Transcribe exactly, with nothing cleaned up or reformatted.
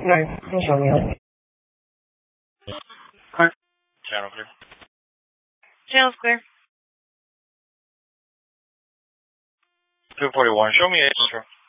Right. Can show me how. Alright. Channel clear. Channel's clear. two forty-one, show me extra.